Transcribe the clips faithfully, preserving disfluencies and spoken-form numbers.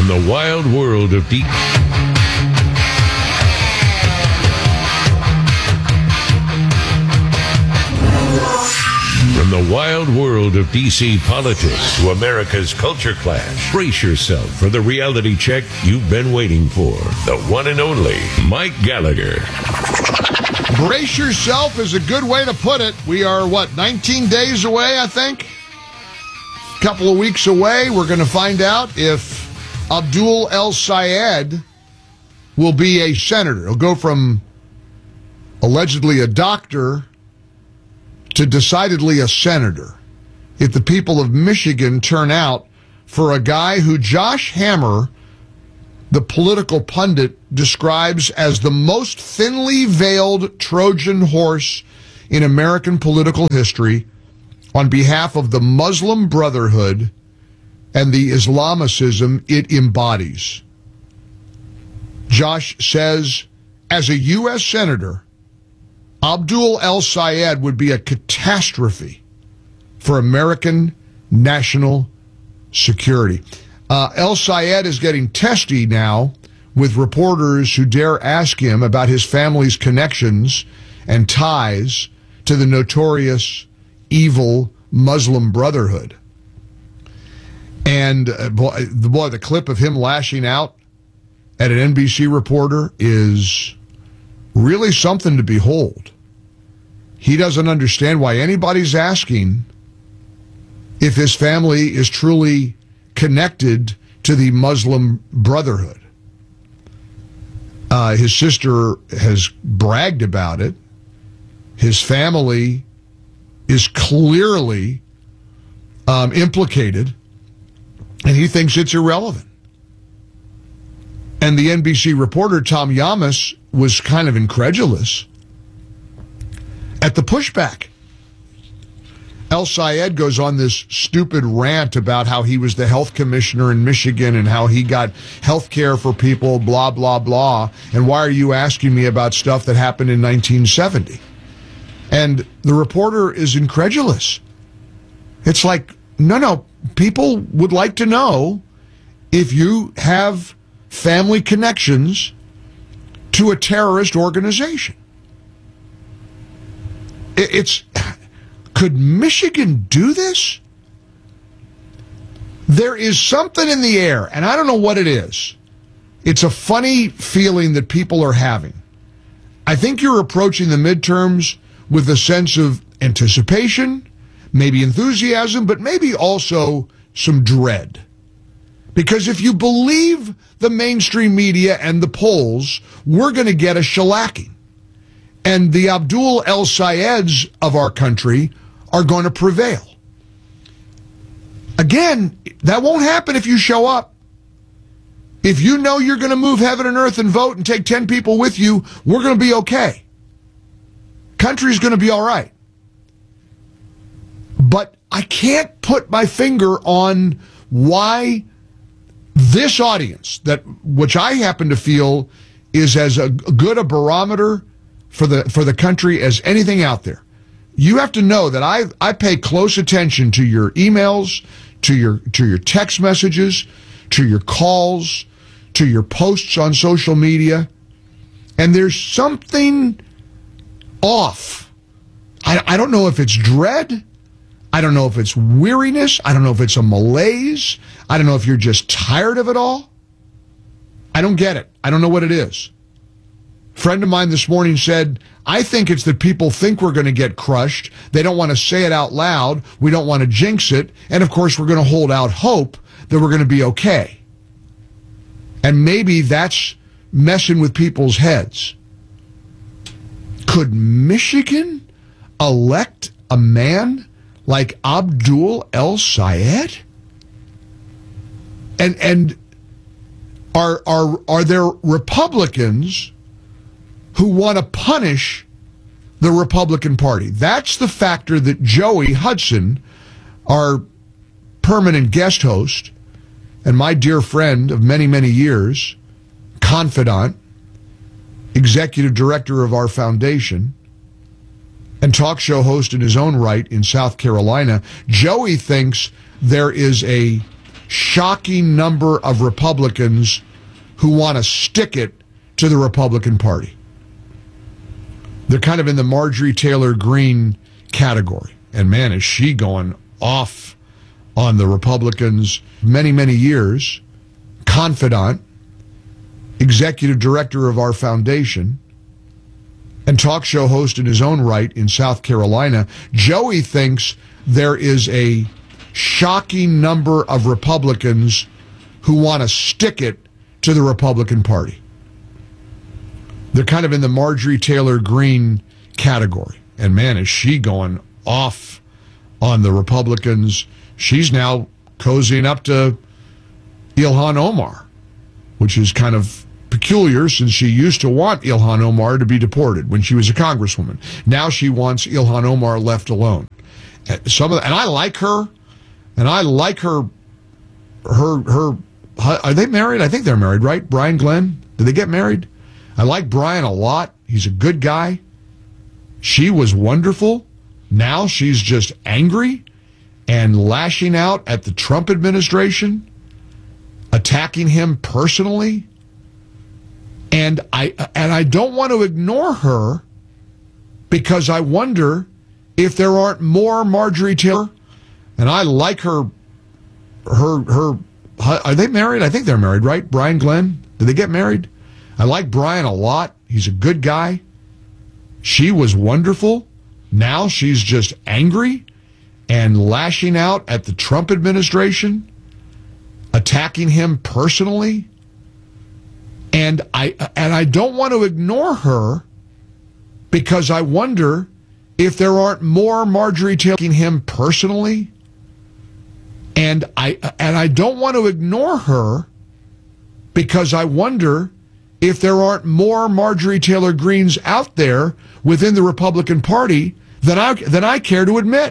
From the wild world of deep... From the wild world of D C politics to America's culture clash, brace yourself for the reality check you've been waiting for. The one and only Mike Gallagher. Brace yourself is a good way to put it. We are, what, nineteen days away, I think? A couple of weeks away. We're going to find out if Abdul El-Sayed will be a senator. He'll go from allegedly a doctor to decidedly a senator if the people of Michigan turn out for a guy who Josh Hammer, the political pundit, describes as the most thinly veiled Trojan horse in American political history on behalf of the Muslim Brotherhood and the Islamicism it embodies. Josh says, as a U S senator, Abdul El-Sayed would be a catastrophe for American national security. Uh, El-Sayed is getting testy now with reporters who dare ask him about his family's connections and ties to the notorious evil Muslim Brotherhood. And uh, boy, the, boy, the clip of him lashing out at an N B C reporter is really something to behold. He doesn't understand why anybody's asking if his family is truly connected to the Muslim Brotherhood. Uh, his sister has bragged about it. His family is clearly um, implicated, and he thinks it's irrelevant. And the N B C reporter, Tom Yamas, was kind of incredulous at the pushback. El-Sayed goes on this stupid rant about how he was the health commissioner in Michigan and how he got health care for people, blah, blah, blah. And why are you asking me about stuff that happened in nineteen seventy? And the reporter is incredulous. It's like, no, no, people would like to know if you have family connections to a terrorist organization. It's, could Michigan do this? There is something in the air, and I don't know what it is. It's a funny feeling that people are having. I think you're approaching the midterms with a sense of anticipation, maybe enthusiasm, but maybe also some dread. Because if you believe the mainstream media and the polls, we're going to get a shellacking. And the Abdul El-Sayeds of our country are going to prevail. Again, that won't happen if you show up. If you know you're going to move heaven and earth and vote and take ten people with you, we're going to be okay. Country's going to be all right. But I can't put my finger on why this audience, that which I happen to feel is as a good a barometer for the for the country as anything out there. You have to know that I I pay close attention to your emails, to your to your text messages, to your calls, to your posts on social media, and there's something off. I I don't know if it's dread. I don't know if it's weariness. I don't know if it's a malaise. I don't know if you're just tired of it all. I don't get it. I don't know what it is. A friend of mine this morning said, I think it's that people think we're going to get crushed. They don't want to say it out loud. We don't want to jinx it. And of course, we're going to hold out hope that we're going to be okay. And maybe that's messing with people's heads. Could Michigan elect a man like Abdul El-Sayed? And and are are are there Republicans who want to punish the Republican Party? That's the factor that Joey Hudson, our permanent guest host and my dear friend of many, many years, confidant, executive director of our foundation, and talk show host in his own right in South Carolina, Joey thinks there is a shocking number of Republicans who want to stick it to the Republican Party. They're kind of in the Marjorie Taylor Greene category. And man, is she going off on the Republicans many, many years. Confidant, executive director of our foundation, and talk show host in his own right in South Carolina. Joey thinks there is a shocking number of Republicans who want to stick it to the Republican Party. They're kind of in the Marjorie Taylor Greene category. And man, is she going off on the Republicans. She's now cozying up to Ilhan Omar, which is kind of peculiar since she used to want Ilhan Omar to be deported when she was a congresswoman. Now she wants Ilhan Omar left alone. Some of the, and I like her, and I like her, her, her, are they married? I think they're married, right? Brian Glenn? Did they get married? I like Brian a lot. He's a good guy. She was wonderful. Now she's just angry and lashing out at the Trump administration, attacking him personally. And I and I don't want to ignore her because I wonder if there aren't more Marjorie Taylor. And I like her, her, her, are they married? I think they're married, right? Brian Glenn? Did they get married? I like Brian a lot. He's a good guy. She was wonderful. Now she's just angry and lashing out at the Trump administration, attacking him personally. And I and I don't want to ignore her because I wonder if there aren't more Marjorie Taylor attacking him personally. And I and I don't want to ignore her because I wonder if there aren't more Marjorie Taylor Greenes out there within the Republican Party than I than I care to admit.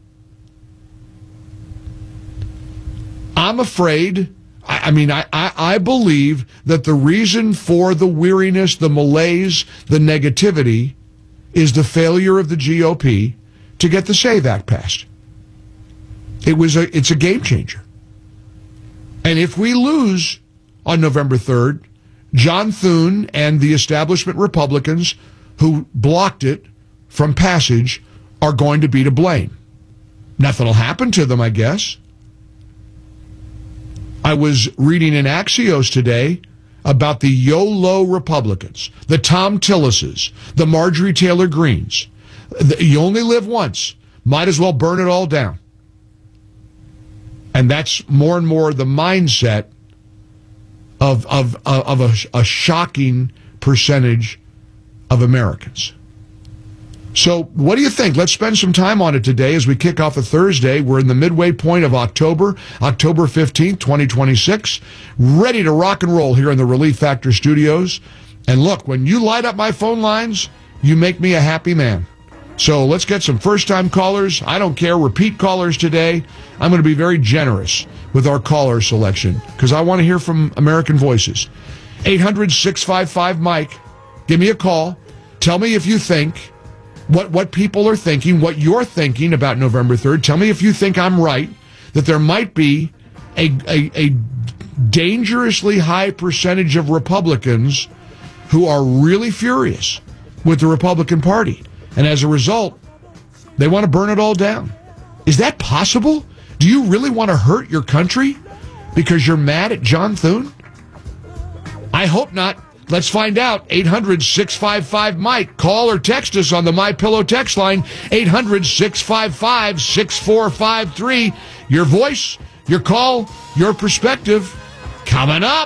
I'm afraid, I, I mean, I, I, I believe that the reason for the weariness, the malaise, the negativity is the failure of the G O P to get the SAVE Act passed. It was a, it's a game changer. And if we lose on November third, John Thune and the establishment Republicans who blocked it from passage are going to be to blame. Nothing will happen to them, I guess. I was reading in Axios today about the YOLO Republicans, the Tom Tillises, the Marjorie Taylor Greenes. You only live once. Might as well burn it all down. And that's more and more the mindset of of of a, a shocking percentage of Americans. So what do you think? Let's spend some time on it today as we kick off a Thursday. We're in the midway point of October, October fifteenth, twenty twenty-six, ready to rock and roll here in the Relief Factor studios. And look, when you light up my phone lines, you make me a happy man. So let's get some first-time callers. I don't care, repeat callers today. I'm going to be very generous with our caller selection because I want to hear from American voices. eight hundred, six five five, Mike. Give me a call. Tell me if you think what, what people are thinking, what you're thinking about November third. Tell me if you think I'm right, that there might be a, a, a dangerously high percentage of Republicans who are really furious with the Republican Party. And as a result, they want to burn it all down. Is that possible? Do you really want to hurt your country because you're mad at John Thune? I hope not. Let's find out. eight hundred, six five five, Mike. Call or text us on the MyPillow text line, eight hundred, six five five, six four five three. Your voice, your call, your perspective, coming up.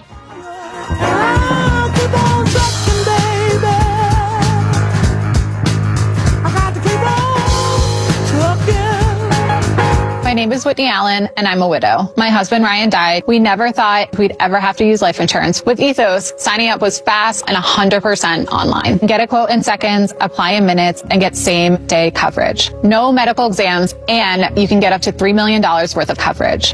My name is Whitney Allen, and I'm a widow. My husband, Ryan, died. We never thought we'd ever have to use life insurance. With Ethos, signing up was fast and one hundred percent online. Get a quote in seconds, apply in minutes, and get same-day coverage. No medical exams, and you can get up to three million dollars worth of coverage.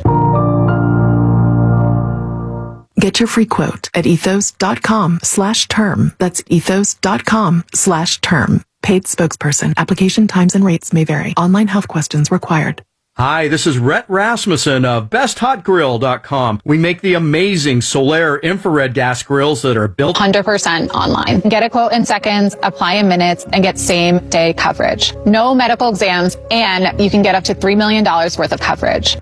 Get your free quote at ethos.com slash term. That's ethos.com slash term. Paid spokesperson. Application times and rates may vary. Online health questions required. Hi, this is Rhett Rasmussen of best hot grill dot com. We make the amazing Solaire infrared gas grills that are built one hundred percent online. Get a quote in seconds, apply in minutes, and get same day coverage. No medical exams, and you can get up to three million dollars worth of coverage.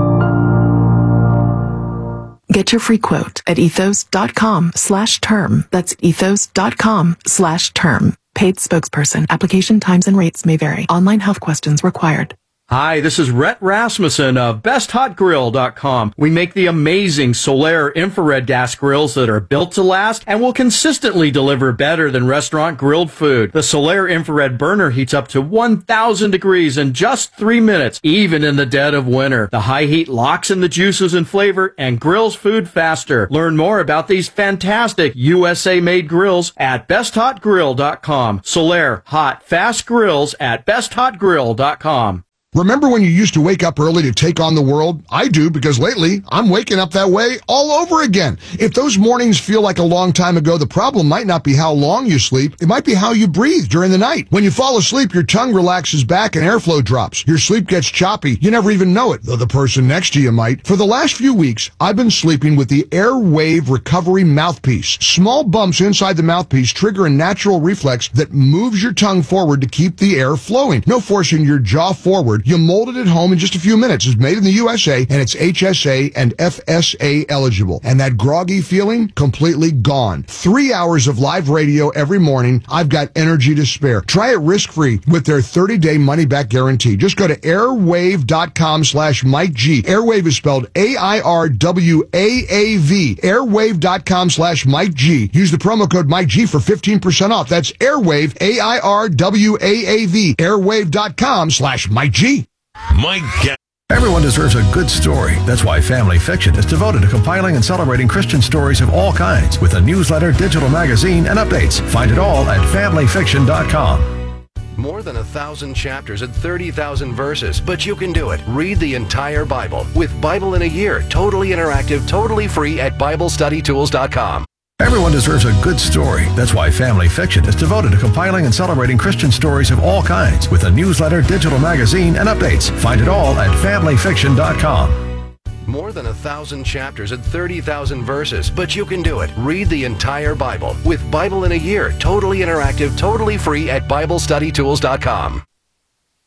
Get your free quote at ethos.com slash term. That's ethos.com slash term. Paid spokesperson. Application times and rates may vary. Online health questions required. Hi, this is Rhett Rasmussen of best hot grill dot com. We make the amazing Solaire infrared gas grills that are built to last and will consistently deliver better than restaurant grilled food. The Solaire infrared burner heats up to one thousand degrees in just three minutes, even in the dead of winter. The high heat locks in the juices and flavor and grills food faster. Learn more about these fantastic U S A-made grills at best hot grill dot com. Solaire, hot, fast grills at best hot grill dot com. Remember when you used to wake up early to take on the world? I do, because lately I'm waking up that way all over again. If those mornings feel like a long time ago, the problem might not be how long you sleep. It might be how you breathe during the night. When you fall asleep, your tongue relaxes back and airflow drops. Your sleep gets choppy. You never even know it, though the person next to you might. For the last few weeks, I've been sleeping with the Airwave Recovery Mouthpiece. Small bumps inside the mouthpiece trigger a natural reflex that moves your tongue forward to keep the air flowing. No forcing your jaw forward. You mold it at home in just a few minutes. It's made in the U S A, and it's H S A and F S A eligible. And that groggy feeling, completely gone. Three hours of live radio every morning. I've got energy to spare. Try it risk-free with their thirty-day money-back guarantee. Just go to airwave.com slash Mike G. Airwave is spelled A I R W A A V. Airwave.com slash Mike G. Use the promo code Mike G for fifteen percent off. That's Airwave, A I R W A A V. Airwave.com slash Mike G. Mike Ga- Everyone deserves a good story. That's why Family Fiction is devoted to compiling and celebrating Christian stories of all kinds with a newsletter, digital magazine, and updates. Find it all at family fiction dot com. More than a thousand chapters and thirty thousand verses, but you can do it. Read the entire Bible with Bible in a Year, totally interactive, totally free at bible study tools dot com. Everyone deserves a good story. That's why Family Fiction is devoted to compiling and celebrating Christian stories of all kinds with a newsletter, digital magazine, and updates. Find it all at family fiction dot com. More than a thousand chapters and thirty thousand verses, but you can do it. Read the entire Bible with Bible in a Year, totally interactive, totally free at bible study tools dot com.